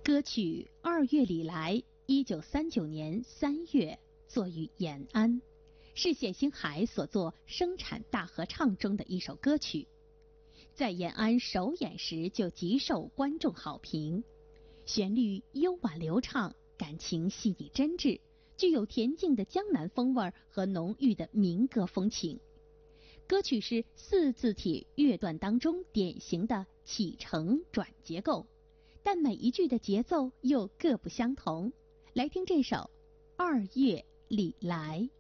歌曲《二月里来》1939年3月作于延安，是冼星海所作生产大合唱中的一首歌曲。在延安首演时就极受观众好评，旋律悠婉流畅，感情细腻真挚，具有恬静的江南风味和浓郁的民歌风情。歌曲是4字体乐段当中典型的起承转结构，但每一句的节奏又各不相同。来听这首《二月里来》。